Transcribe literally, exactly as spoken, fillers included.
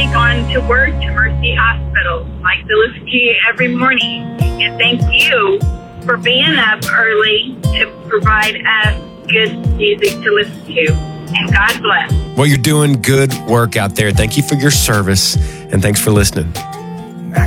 gone to work to Mercy Hospital. I like to listen to you every morning. And thank you for being up early to provide us good music to listen to. And God bless. Well, you're doing good work out there. Thank you for your service, and thanks for listening.